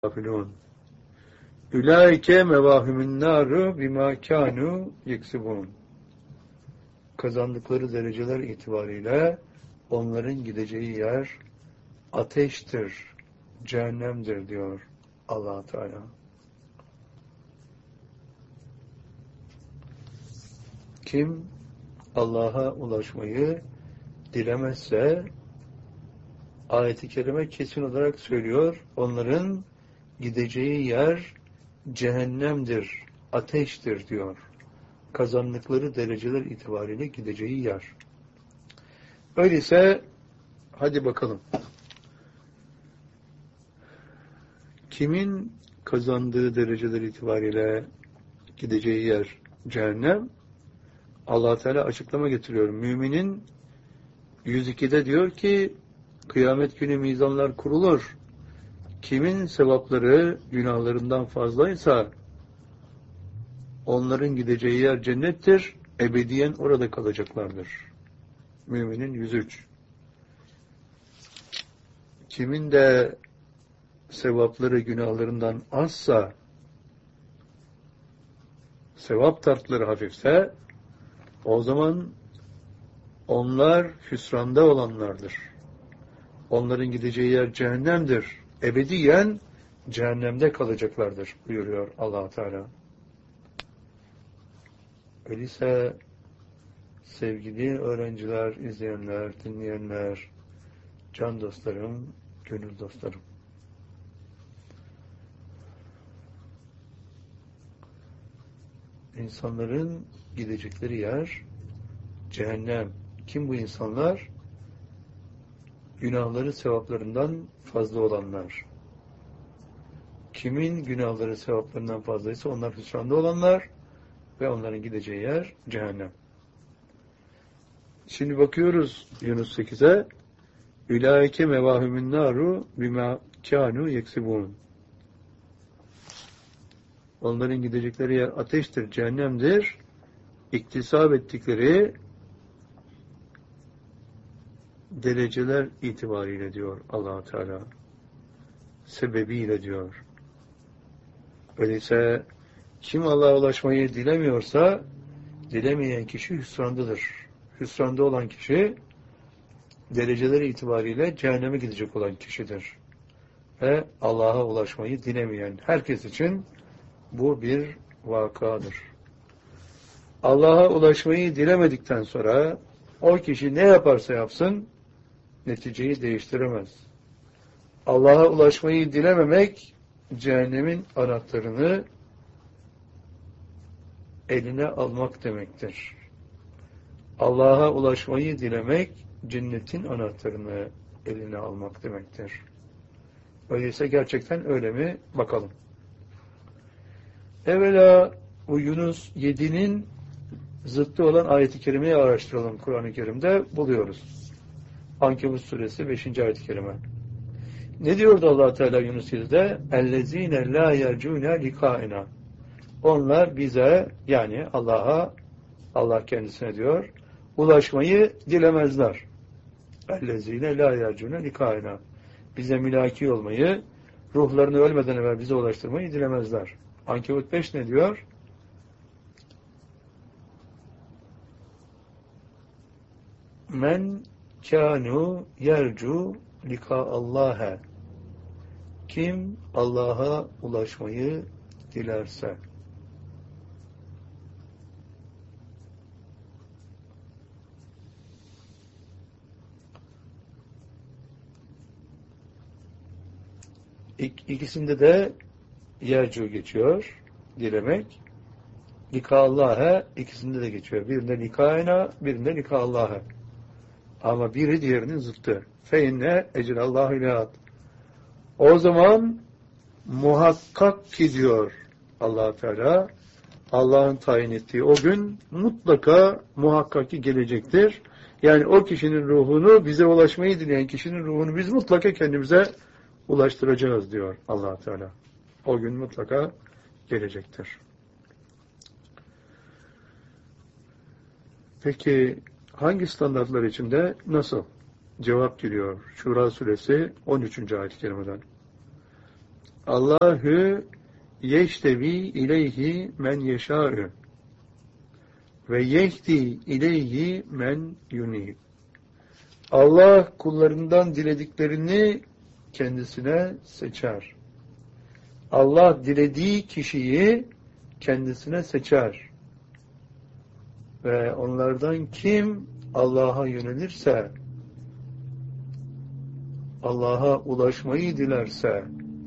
gafilun. Ulaike mevahimün naru bima kanu yeksibun. Kazandıkları dereceler itibariyle onların gideceği yer ateştir, cehennemdir diyor Allah Teala. Kim Allah'a ulaşmayı dilemezse, ayet-i kerime kesin olarak söylüyor, onların gideceği yer cehennemdir, ateştir diyor. Kazandıkları dereceler itibariyle gideceği yer. Öyleyse hadi bakalım. Kimin kazandığı dereceler itibariyle gideceği yer cehennem? Allah Teala açıklama getiriyor. Müminin 102'de diyor ki kıyamet günü mizanlar kurulur. Kimin sevapları günahlarından fazlaysa onların gideceği yer cennettir. Ebediyen orada kalacaklardır. Müminin 103. Kimin de sevapları günahlarından azsa, sevap tartları hafifse, o zaman onlar hüsranda olanlardır. Onların gideceği yer cehennemdir. Ebediyen cehennemde kalacaklardır buyuruyor Allah Teala. Öyleyse sevgili öğrenciler, izleyenler, dinleyenler, can dostlarım, gönül dostlarım. İnsanların gidecekleri yer cehennem. Kim bu insanlar? Günahları sevaplarından fazla olanlar. Kimin günahları sevaplarından fazlaysa onlar hüsranda olanlar ve onların gideceği yer cehennem. Şimdi bakıyoruz Yunus 8'e. Ulaike mevahimün naru bima kanu yeksibun. Onların gidecekleri yer ateştir, cehennemdir. İktisap ettikleri dereceler itibariyle diyor Allah Teala. Sebebiyle diyor. Öyleyse kim Allah'a ulaşmayı dilemiyorsa dilemeyen kişi hüsrandadır. Hüsranda olan kişi dereceleri itibariyle cehenneme gidecek olan kişidir. Ve Allah'a ulaşmayı dilemeyen herkes için bu bir vakadır. Allah'a ulaşmayı dilemedikten sonra o kişi ne yaparsa yapsın neticeyi değiştiremez. Allah'a ulaşmayı dilememek cehennemin anahtarını eline almak demektir. Allah'a ulaşmayı dilemek cennetin anahtarını eline almak demektir. Öyleyse gerçekten öyle mi? Bakalım. Evvela bu Yunus 7'nin zıttı olan ayet-i kerimeyi araştıralım. Kur'an-ı Kerim'de buluyoruz. Ankebut suresi 5. ayet-i kerime. Ne diyordu Allah Teala Yunus 7'de? اَلَّذ۪ينَ لَا يَرْجُونَ لِقَائِنَا. Onlar bize, yani Allah'a, Allah kendisine diyor, ulaşmayı dilemezler. اَلَّذ۪ينَ لَا يَرْجُونَ لِقَائِنَا. Bize mülaki olmayı, ruhlarını ölmeden evvel bize ulaştırmayı dilemezler. Ankebut 5 ne diyor? Men kânû yercu likâallâhe. Kim Allah'a ulaşmayı dilerse. İkisinde de yercu geçiyor, dilemek. Likâallâhe ikisinde de geçiyor. Birinde likâina, birinde likâallâhe. Ama biri diğerinin zıttı. Feinne ecrallâhu ilâd. O zaman muhakkak ki diyor Allah Teala, Allah'ın tayin ettiği o gün mutlaka muhakkak ki gelecektir. Yani o kişinin ruhunu, bize ulaşmayı dileyen kişinin ruhunu biz mutlaka kendimize ulaştıracağız diyor Allah Teala. O gün mutlaka gelecektir. Peki hangi standartlar içinde nasıl? Cevap geliyor. Şura suresi 13. ayet-i kerimeden. Allahü yeştevi ileyhi men yeşâ'ü ve yehdi ileyhi men yunib. Allah kullarından dilediklerini kendisine seçer. Allah dilediği kişiyi kendisine seçer. Ve onlardan kim Allah'a yönelirse, Allah'a ulaşmayı dilerse,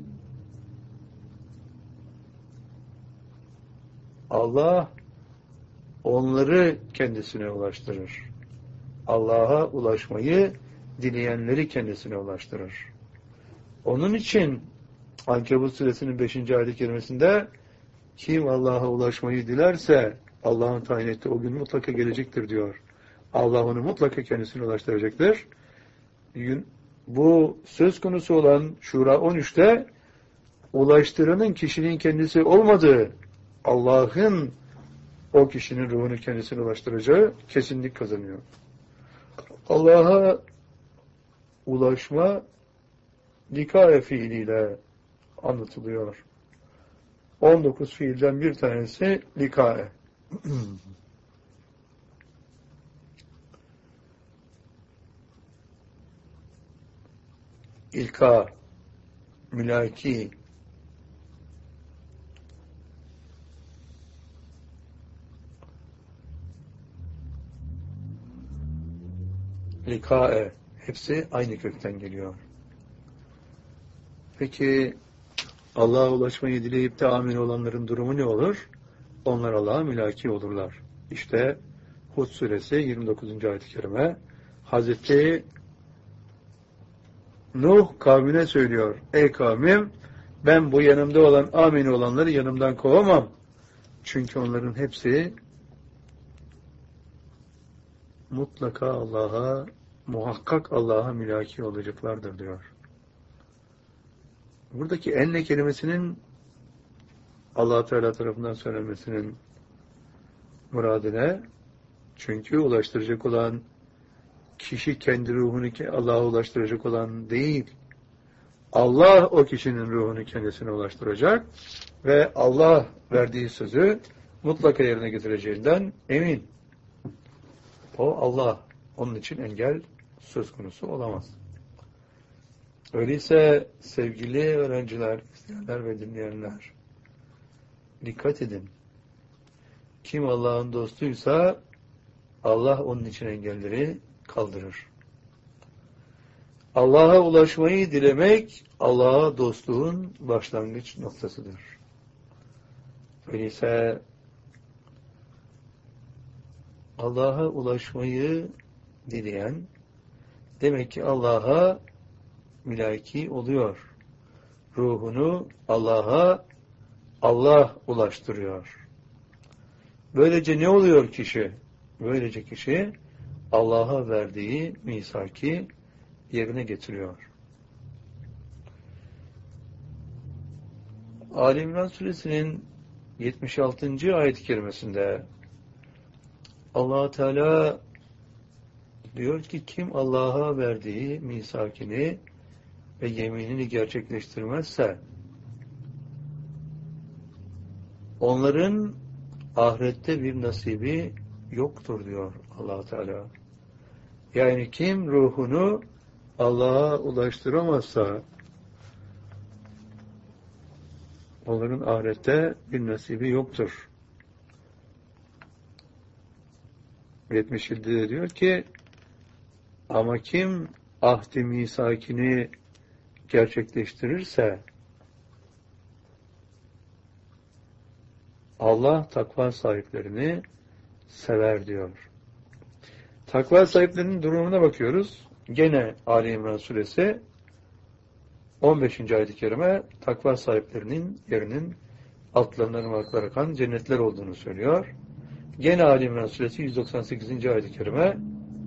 Allah onları kendisine ulaştırır. Allah'a ulaşmayı dileyenleri kendisine ulaştırır. Onun için Ankebut suresinin 5. ayet-i kerimesinde kim Allah'a ulaşmayı dilerse Allah'ın tayin ettiği o gün mutlaka gelecektir diyor. Allah onu mutlaka kendisine ulaştıracaktır. Bu söz konusu olan Şura 13'te ulaştıranın kişinin kendisi olmadığı, Allah'ın o kişinin ruhunu kendisine ulaştıracağı kesinlik kazanıyor. Allah'a ulaşma likae fiiliyle anlatılıyor. 19 fiilden bir tanesi likae. İlka, mülaki, likae, hepsi aynı kökten geliyor. Peki Allah'a ulaşmayı dileyip de amin olanların durumu ne olur? Onlar Allah'a mülaki olurlar. İşte Hud suresi 29. ayet-i kerime Hazreti Nuh kavmine söylüyor. Ey kavmim, ben bu yanımda olan amin olanları yanımdan kovamam. Çünkü onların hepsi mutlaka Allah'a, muhakkak Allah'a mülaki olacaklardır diyor. Buradaki enne kelimesinin Allah Teala tarafından söylenmesinin muradı ne? Çünkü ulaştıracak olan kişi kendi ruhunu Allah'a ulaştıracak olan değil. Allah o kişinin ruhunu kendisine ulaştıracak ve Allah verdiği sözü mutlaka yerine getireceğinden emin. O Allah. Onun için engel söz konusu olamaz. Öyleyse sevgili öğrenciler, izleyenler ve dinleyenler, dikkat edin. Kim Allah'ın dostuysa Allah onun için engelleri kaldırır. Allah'a ulaşmayı dilemek Allah'a dostluğun başlangıç noktasıdır. Öyleyse Allah'a ulaşmayı dileyen demek ki Allah'a mülaki oluyor. Ruhunu Allah'a Allah ulaştırıyor. Böylece ne oluyor kişi? Böylece kişi Allah'a verdiği misaki yerine getiriyor. Ali İmran suresinin 76. ayet-i kerimesinde Allah Teala diyor ki kim Allah'a verdiği misakini ve yeminini gerçekleştirmezse onların ahirette bir nasibi yoktur diyor Allah Teala. Yani kim ruhunu Allah'a ulaştıramazsa onların ahirette bir nasibi yoktur. 77'de diyor ki ama kim ahd-i misakini gerçekleştirirse Allah takva sahiplerini sever diyor. Takva sahiplerinin durumuna bakıyoruz. Gene Ali İmran suresi 15. ayet-i kerime takva sahiplerinin yerinin altlarından ırmaklar akan cennetler olduğunu söylüyor. Gene Ali İmran suresi 198. ayet-i kerime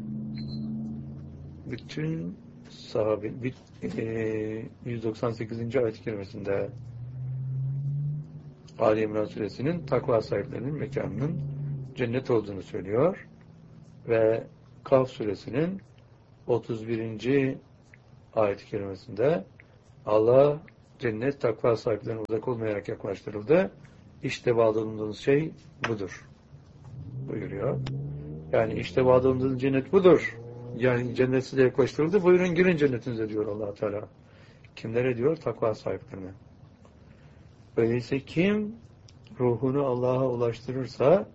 bütün sahabe 198. ayet-i kerimesinde Ali İmran suresinin takva sahiplerinin mekanının cennet olduğunu söylüyor ve Kaf suresinin 31. ayet-i kerimesinde Allah cennet takva sahiplerine uzak olmayarak yaklaştırıldı. İşte vaad olunduğunuz şey budur. Buyuruyor. Yani işte vaad olunduğunuz cennet budur. Yani cennet size yaklaştırıldı. Buyurun girin cennetinize diyor Allah Teala. Kimlere diyor? Takva sahiplerine. Öyleyse kim ruhunu Allah'a ulaştırırsa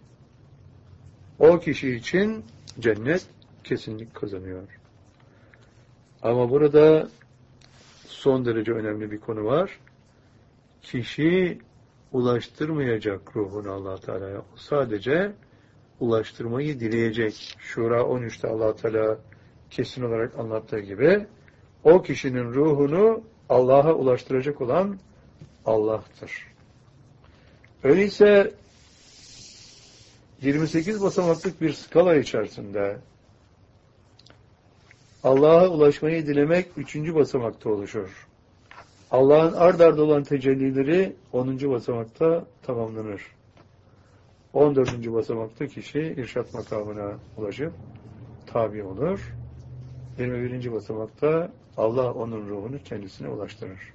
o kişi için cennet kesinlik kazanıyor. Ama burada son derece önemli bir konu var. Kişi ulaştırmayacak ruhunu Allah Teala'ya. Sadece ulaştırmayı dileyecek. Şura 13'te Allah Teala kesin olarak anlattığı gibi o kişinin ruhunu Allah'a ulaştıracak olan Allah'tır. Öyleyse 28 basamaklık bir skala içerisinde Allah'a ulaşmayı dilemek 3. basamakta oluşur. Allah'ın ard arda olan tecellileri 10. basamakta tamamlanır. 14. basamakta kişi irşat makamına ulaşıp tabi olur. 21. basamakta Allah onun ruhunu kendisine ulaştırır.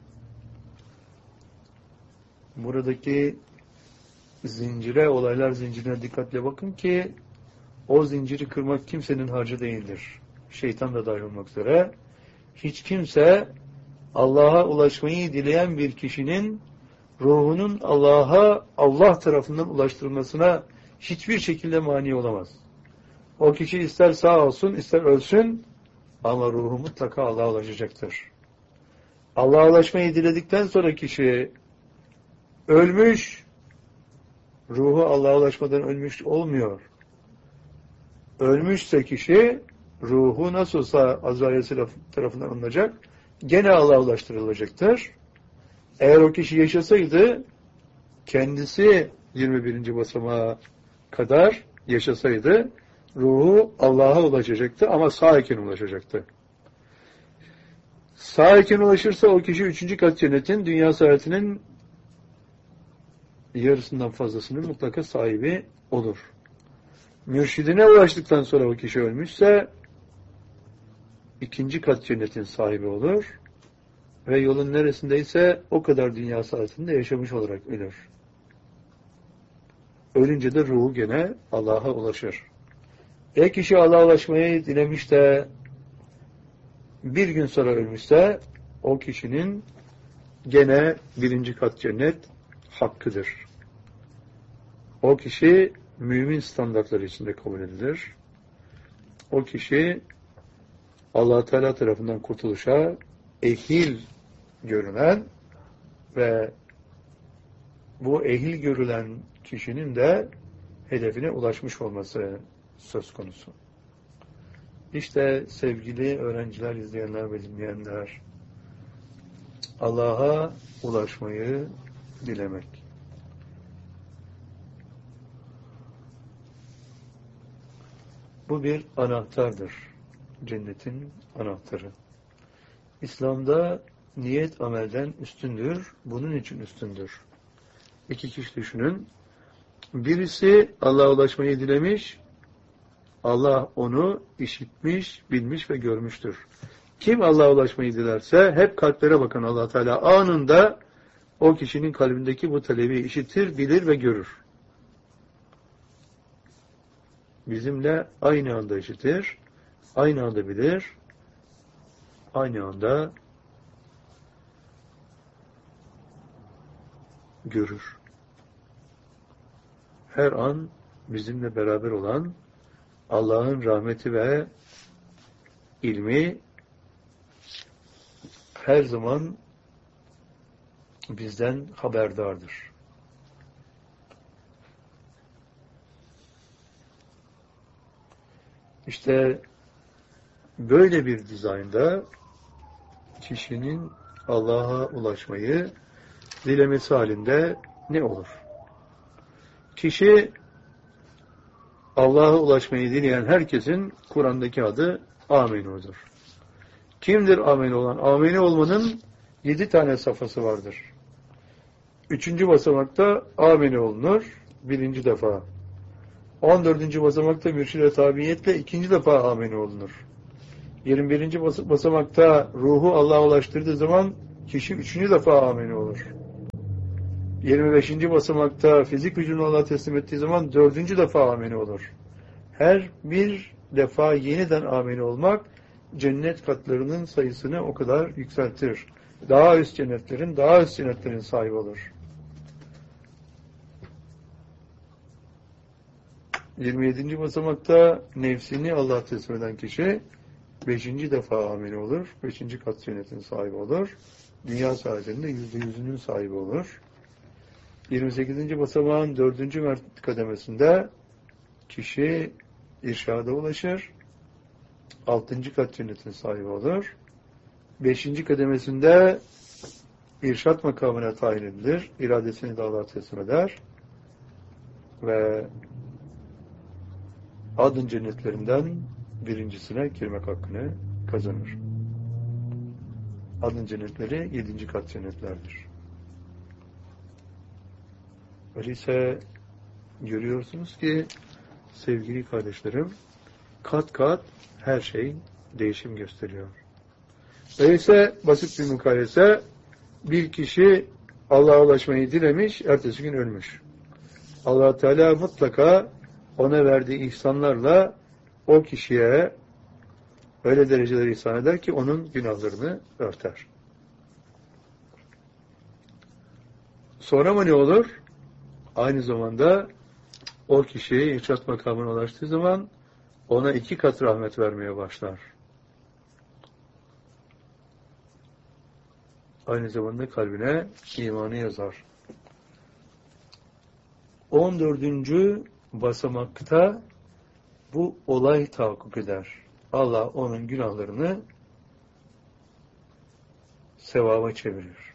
Buradaki zincire, olaylar zincirine dikkatle bakın ki o zinciri kırmak kimsenin harcı değildir. Şeytan da dahil olmak üzere. Hiç kimse Allah'a ulaşmayı dileyen bir kişinin ruhunun Allah'a, Allah tarafından ulaştırılmasına hiçbir şekilde mani olamaz. O kişi ister sağ olsun, ister ölsün ama ruhu mutlaka Allah'a ulaşacaktır. Allah'a ulaşmayı diledikten sonra kişi ölmüş, ruhu Allah'a ulaşmadan ölmüş olmuyor. Ölmüşse kişi, ruhu nasıl olsa Azrail tarafından alınacak, gene Allah'a ulaştırılacaktır. Eğer o kişi yaşasaydı, kendisi 21. basamağa kadar yaşasaydı, ruhu Allah'a ulaşacaktı ama sağ iken ulaşacaktı. Sağ iken ulaşırsa o kişi 3. kat cennetin, dünya saadetinin yarısından fazlasının mutlaka sahibi olur. Mürşidine ulaştıktan sonra o kişi ölmüşse 2. kat cennetin sahibi olur ve yolun neresindeyse o kadar dünya saadetinde yaşamış olarak ölür. Ölünce de ruhu gene Allah'a ulaşır. Kişi Allah'a ulaşmayı dilemiş de bir gün sonra ölmüşse o kişinin gene 1. kat cennet hakkıdır. O kişi mümin standartları içinde kabul edilir. O kişi Allah Teala tarafından kurtuluşa ehil görülen ve bu ehil görülen kişinin de hedefine ulaşmış olması söz konusu. İşte sevgili öğrenciler, izleyenler ve dinleyenler, Allah'a ulaşmayı dilemek. Bu bir anahtardır. Cennetin anahtarı. İslam'da niyet amelden üstündür. Bunun için üstündür. 2 kişi düşünün. Birisi Allah'a ulaşmayı dilemiş. Allah onu işitmiş, bilmiş ve görmüştür. Kim Allah'a ulaşmayı dilerse hep kalplere bakan Allah Teala anında o kişinin kalbindeki bu talebi işitir, bilir ve görür. Bizimle aynı anda işitir, aynı anda bilir, aynı anda görür. Her an bizimle beraber olan Allah'ın rahmeti ve ilmi her zaman bizden haberdardır. İşte böyle bir dizaynda kişinin Allah'a ulaşmayı dilemesi halinde ne olur? Kişi Allah'a ulaşmayı dileyen herkesin Kur'an'daki adı Amenu'dur. Kimdir Amenu olan? Amenu olmanın 7 tane safhası vardır. 3. basamakta Amenu olunur. 1. defa. 14. basamakta mürşid-i tabiiyetle 2. defa Amenu olunur. 21. basamakta ruhu Allah'a ulaştırdığı zaman kişi 3. defa ameni olur. 25. basamakta fizik vücudunu Allah'a teslim ettiği zaman 4. defa ameni olur. Her bir defa yeniden ameni olmak cennet katlarının sayısını o kadar yükseltir. Daha üst cennetlerin sahibi olur. 27. basamakta nefsini Allah'a teslim eden kişi 5. defa ameni olur. 5. kat cennetin sahibi olur. Dünya saadetinde %100'ünün sahibi olur. 28. basamağın 4. kademesinde kişi irşada ulaşır. 6. kat cennetin sahibi olur. 5. kademesinde irşat makamına tayin edilir. İradesini de Allah'a teslim eder. Ve adın cennetlerinden birincisine girmek hakkını kazanır. Adın cennetleri 7. kat cennetlerdir. Öyleyse görüyorsunuz ki sevgili kardeşlerim, kat kat her şey değişim gösteriyor. Öyleyse basit bir mukayese, bir kişi Allah'a ulaşmayı dilemiş, ertesi gün ölmüş. Allah Teala mutlaka ona verdiği ihsanlarla o kişiye öyle dereceler ihsan eder ki onun günahlarını örter. Sonra mı ne olur? Aynı zamanda o kişiye irşat makamına ulaştığı zaman ona 2 kat rahmet vermeye başlar. Aynı zamanda kalbine imanı yazar. 14. basamakta bu olay tahakkuk eder. Allah onun günahlarını sevaba çevirir.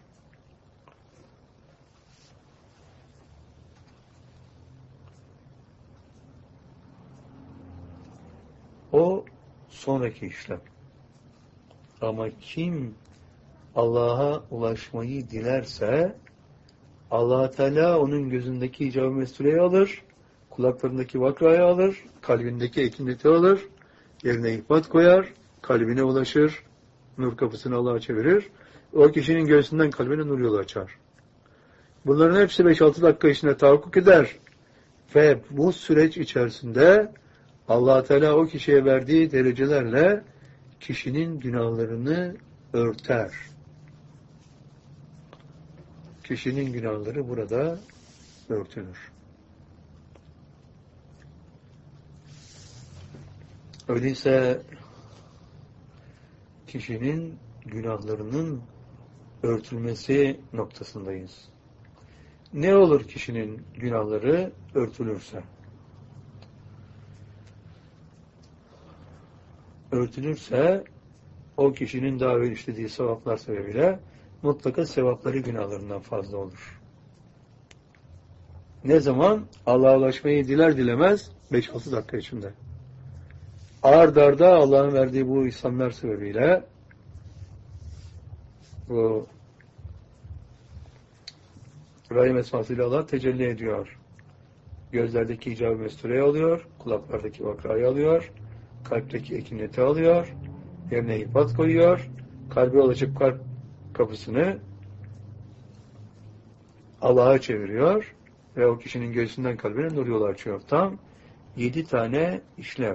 O sonraki işlem. Ama kim Allah'a ulaşmayı dilerse Allah Teala onun gözündeki icab-ı mesuleyi alır, kulaklarındaki vakrayı alır, kalbindeki ekineti alır, yerine ihbat koyar, kalbine ulaşır, nur kapısını Allah'a çevirir, o kişinin göğsünden kalbine nur yolu açar. Bunların hepsi 5-6 dakika içinde tahakkuk eder ve bu süreç içerisinde Allah Teala o kişiye verdiği derecelerle kişinin günahlarını örter. Kişinin günahları burada örtülür. Öyleyse kişinin günahlarının örtülmesi noktasındayız. Ne olur kişinin günahları örtülürse? Örtülürse o kişinin daha evvel işlediği sevaplar sebebiyle mutlaka sevapları günahlarından fazla olur. Ne zaman? Allah'a ulaşmayı diler dilemez 5-6 dakika içinde. Ard arda Allah'ın verdiği bu ihsanlar sebebiyle bu Rahim esmasıyla Allah tecelli ediyor. Gözlerdeki icab-ı mestureyi alıyor, kulaklardaki vakrayı alıyor, kalpteki ekineti alıyor, yerine ihbat koyuyor, kalbe ulaşıp kalp kapısını Allah'a çeviriyor ve o kişinin göğsünden kalbine nur yolu açıyor. Tam 7 tane işlev.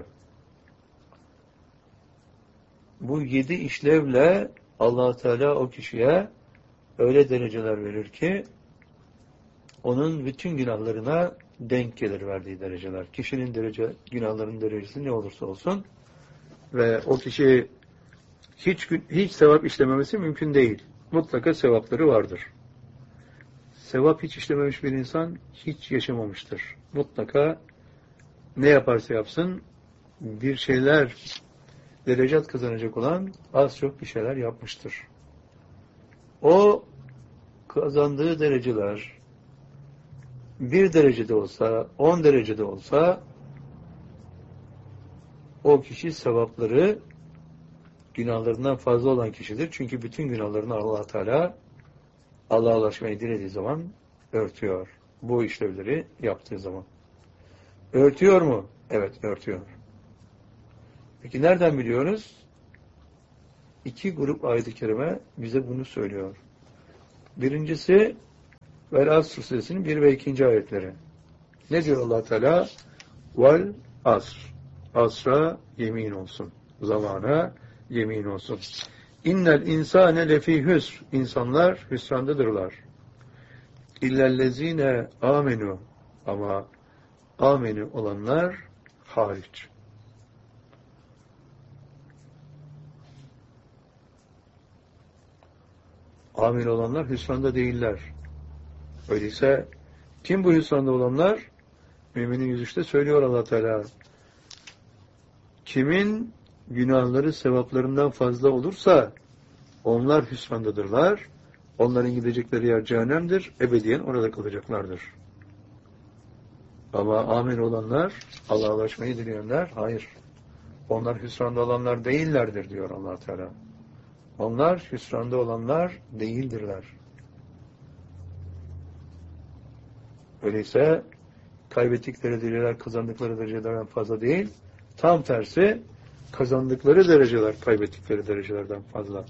Bu 7 işlevle Allah Teala o kişiye öyle dereceler verir ki onun bütün günahlarına denk gelir verdiği dereceler. Kişinin günahlarının derecesi ne olursa olsun ve o kişi hiç sevap işlememesi mümkün değil. Mutlaka sevapları vardır. Sevap hiç işlememiş bir insan hiç yaşamamıştır. Mutlaka ne yaparsa yapsın bir şeyler derecat kazanacak olan az çok bir şeyler yapmıştır. O kazandığı dereceler 1 derecede olsa, 10 derecede olsa o kişi sevapları günahlarından fazla olan kişidir. Çünkü bütün günahlarını Allah Teala Allah'a ulaşmayı dilediği zaman örtüyor. Bu işlevleri yaptığı zaman. Örtüyor mu? Evet, örtüyor. Peki nereden biliyoruz? 2 grup ayet-i kerime bize bunu söylüyor. Birincisi Vel Asr suresinin 1 ve 2. ayetleri. Ne diyor Allah Teala? Vel Asr. Asra yemin olsun. Zamana yemin olsun. İnnel insane lefî hüsr. İnsanlar hüsrandadırlar. İllellezine amenu. Ama amenu olanlar hariç. Amin olanlar hüsranda değiller. Öyleyse kim bu hüsranda olanlar? Müminin 103'te söylüyor Allah Teala. Kimin günahları sevaplarından fazla olursa onlar hüsrandadırlar. Onların gidecekleri yer cehennemdir. Ebediyen orada kalacaklardır. Ama amin olanlar, Allah'a ulaşmayı dileyenler, hayır. Onlar hüsranda olanlar değillerdir diyor Allah Teala. Onlar hüsranda olanlar değildirler. Öyleyse kaybettikleri dereceler kazandıkları derecelerden fazla değil, tam tersi kazandıkları dereceler kaybettikleri derecelerden fazla.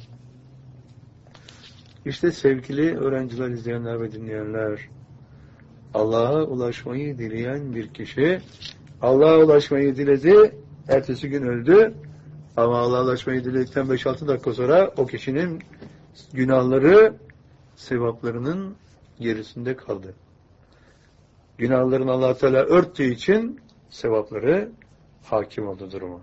İşte sevgili öğrenciler, izleyenler ve dinleyenler, Allah'a ulaşmayı dileyen bir kişi, Allah'a ulaşmayı diledi, ertesi gün öldü, ama Allah'a ulaşmayı diledikten 5-6 dakika sonra o kişinin günahları sevaplarının gerisinde kaldı. Günahlarını Allah Teala örttüğü için sevapları hakim oldu duruma.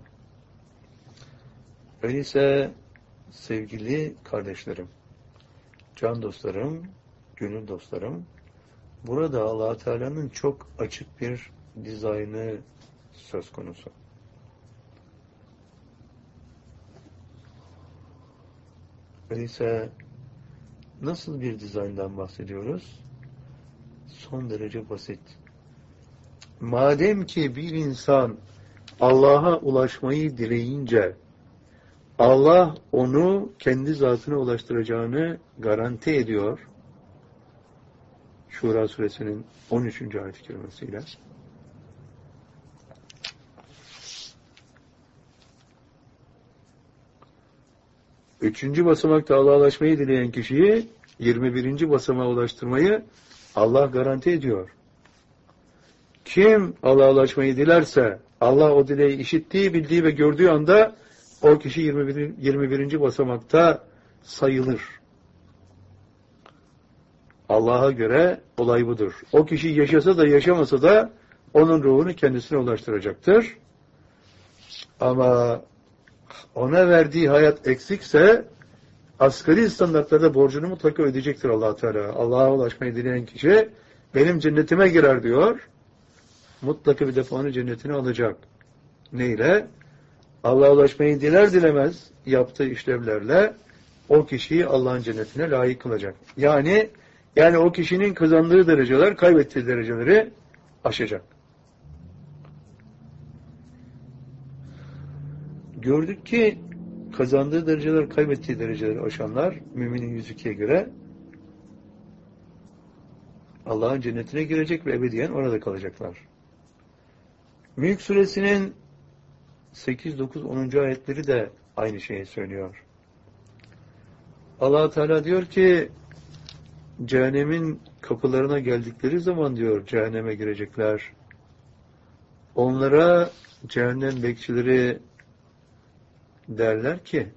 Öyleyse sevgili kardeşlerim, can dostlarım, gönül dostlarım, burada Allah Teala'nın çok açık bir dizaynı söz konusu. Öyleyse nasıl bir dizayndan bahsediyoruz? Son derece basit. Madem ki bir insan Allah'a ulaşmayı dileyince Allah onu kendi zatına ulaştıracağını garanti ediyor. Şura suresinin 13. ayet-i kerimesiyle. Üçüncü basamakta Allah'a ulaşmayı dileyen kişiyi 21. basamağa ulaştırmayı Allah garanti ediyor. Kim Allah'a ulaşmayı dilerse Allah o dileği işittiği, bildiği ve gördüğü anda o kişi 21. basamakta sayılır. Allah'a göre olay budur. O kişi yaşasa da yaşamasa da onun ruhunu kendisine ulaştıracaktır. Ama ona verdiği hayat eksikse asgari standartlarda borcunu mutlaka ödeyecektir Allah Teala. Allah'a ulaşmayı dileyen kişi benim cennetime girer diyor. Mutlaka bir defa onu cennetine alacak. Neyle? Allah'a ulaşmayı diler dilemez yaptığı işlevlerle o kişiyi Allah'ın cennetine layık kılacak. Yani o kişinin kazandığı dereceler kaybettiği dereceleri aşacak. Gördük ki kazandığı dereceler kaybettiği dereceleri aşanlar müminin 102'ye göre Allah'ın cennetine girecek ve ebediyen orada kalacaklar. Mülk suresinin 8, 9, 10. ayetleri de aynı şeyi söylüyor. Allah Teala diyor ki cehennemin kapılarına geldikleri zaman diyor cehenneme girecekler. Onlara cehennem bekçileri derler ki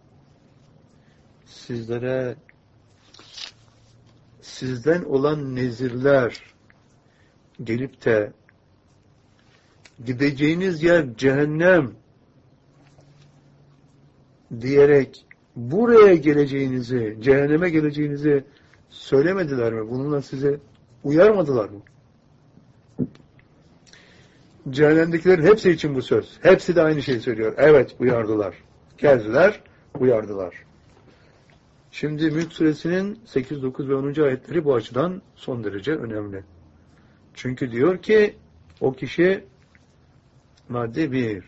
sizden olan nezirler gelip de gideceğiniz yer cehennem diyerek buraya geleceğinizi, cehenneme geleceğinizi söylemediler mi? Bununla sizi uyarmadılar mı? Cehennemdekilerin hepsi için bu söz. Hepsi de aynı şeyi söylüyor. Evet, uyardılar. Geldiler, uyardılar. Şimdi Mülk suresinin 8, 9 ve 10. ayetleri bu açıdan son derece önemli. Çünkü diyor ki o kişi madde 1.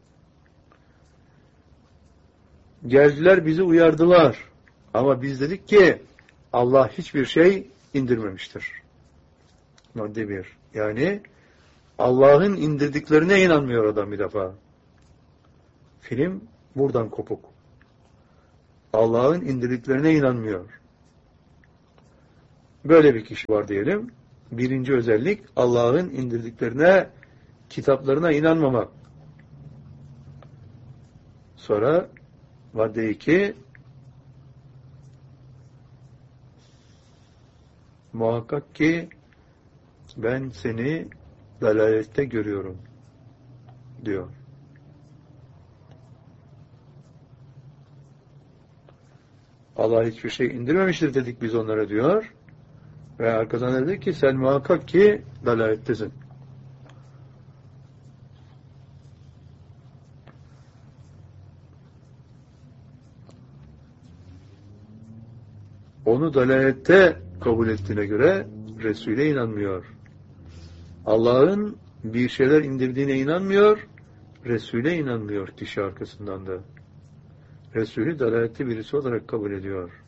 Geldiler bizi uyardılar. Ama biz dedik ki Allah hiçbir şey indirmemiştir. Madde 1. Yani Allah'ın indirdiklerine inanmıyor adam bir defa. Film buradan kopuk. Allah'ın indirdiklerine inanmıyor. Böyle bir kişi var diyelim. Birinci özellik Allah'ın indirdiklerine, kitaplarına inanmamak. Sonra madde 2, muhakkak ki ben seni dalalette görüyorum diyor. Allah hiçbir şey indirmemiştir dedik biz onlara diyor. Ve arkadan dedi ki sen muhakkak ki dalalettesin. Onu dalalette kabul ettiğine göre Resul'e inanmıyor. Allah'ın bir şeyler indirdiğine inanmıyor, Resul'e inanmıyor kişi arkasından da. Resul'ü dalalette birisi olarak kabul ediyor.